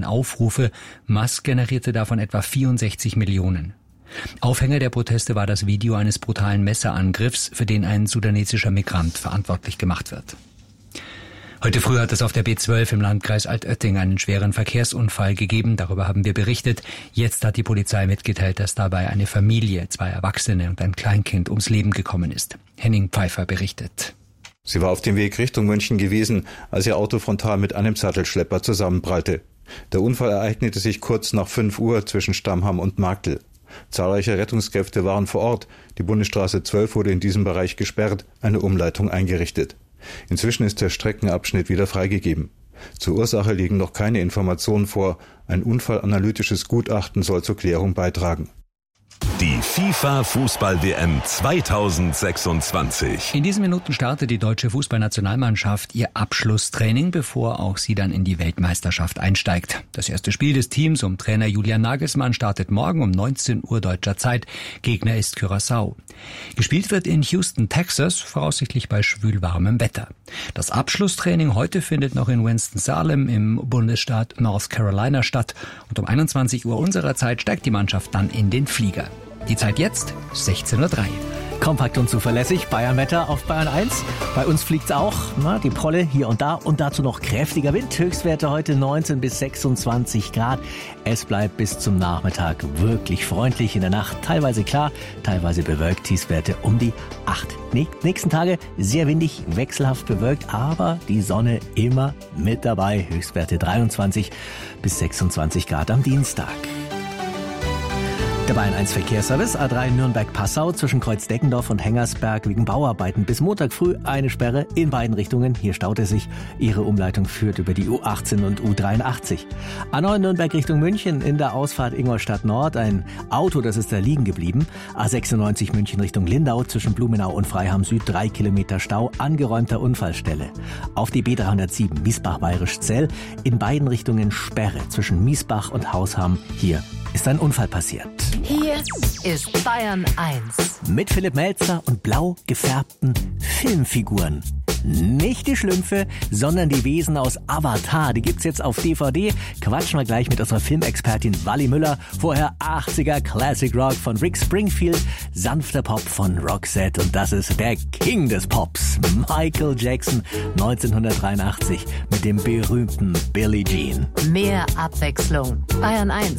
Millionen Aufrufe. Musk generierte davon etwa 64 Millionen. Aufhänger der Proteste war das Video eines brutalen Messerangriffs, für den ein sudanesischer Migrant verantwortlich gemacht wird. Heute früh hat es auf der B12 im Landkreis Altötting einen schweren Verkehrsunfall gegeben. Darüber haben wir berichtet. Jetzt hat die Polizei mitgeteilt, dass dabei eine Familie, 2 Erwachsene und ein Kleinkind ums Leben gekommen ist. Henning Pfeiffer berichtet. Sie war auf dem Weg Richtung München gewesen, als ihr Auto frontal mit einem Sattelschlepper zusammenprallte. Der Unfall ereignete sich kurz nach 5 Uhr zwischen Stammham und Marktl. Zahlreiche Rettungskräfte waren vor Ort. Die Bundesstraße 12 wurde in diesem Bereich gesperrt, eine Umleitung eingerichtet. Inzwischen ist der Streckenabschnitt wieder freigegeben. Zur Ursache liegen noch keine Informationen vor. Ein unfallanalytisches Gutachten soll zur Klärung beitragen. Die FIFA-Fußball-WM 2026. In diesen Minuten startet die deutsche Fußballnationalmannschaft ihr Abschlusstraining, bevor auch sie dann in die Weltmeisterschaft einsteigt. Das erste Spiel des Teams um Trainer Julian Nagelsmann startet morgen um 19 Uhr deutscher Zeit. Gegner ist Curaçao. Gespielt wird in Houston, Texas, voraussichtlich bei schwülwarmem Wetter. Das Abschlusstraining heute findet noch in Winston-Salem im Bundesstaat North Carolina statt. Und um 21 Uhr unserer Zeit steigt die Mannschaft dann in den Flieger. Die Zeit jetzt 16:03 Uhr. Kompakt und zuverlässig, Bayern-Wetter auf Bayern 1. Bei uns fliegt's auch, die Polle hier und da und dazu noch kräftiger Wind. Höchstwerte heute 19 bis 26 Grad. Es bleibt bis zum Nachmittag wirklich freundlich. In der Nacht teilweise klar, teilweise bewölkt. Tiefstwerte um die 8. Nächsten Tage sehr windig, wechselhaft bewölkt, aber die Sonne immer mit dabei. Höchstwerte 23 bis 26 Grad am Dienstag. Der Bayern 1 Verkehrsservice A3 Nürnberg-Passau zwischen Kreuzdeckendorf und Hengersberg wegen Bauarbeiten. Bis Montag früh eine Sperre in beiden Richtungen. Hier staut es sich. Ihre Umleitung führt über die U18 und U83. A9 Nürnberg Richtung München in der Ausfahrt Ingolstadt Nord. Ein Auto, das ist da liegen geblieben. A96 München Richtung Lindau zwischen Blumenau und Freiham Süd 3 Kilometer Stau. Angeräumter Unfallstelle. Auf die B307 Miesbach-Bayerisch-Zell in beiden Richtungen Sperre zwischen Miesbach und Hausham. Hier ist ein Unfall passiert. Hier ist Bayern 1. Mit Philipp Melzer und blau gefärbten Filmfiguren. Nicht die Schlümpfe, sondern die Wesen aus Avatar. Die gibt's jetzt auf DVD. Quatschen wir gleich mit unserer Filmexpertin Wally Müller. Vorher 80er Classic Rock von Rick Springfield, sanfter Pop von Roxette. Und das ist der King des Pops, Michael Jackson, 1983 mit dem berühmten Billie Jean. Mehr Abwechslung. Bayern 1